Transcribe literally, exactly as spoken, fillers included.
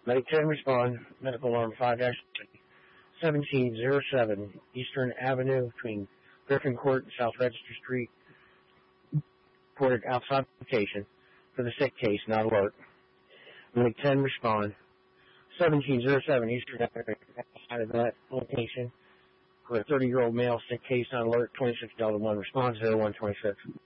Medic ten respond. Medical alarm five dash seventeen oh seven Eastern Avenue between Griffin Court and South Register Street. Reported outside location for the sick case, not alert. Medic ten respond. seventeen oh seven Eastern Avenue outside of that location for a thirty-year-old male sick case, not alert. twenty-six Delta one responds. zero one twenty-six.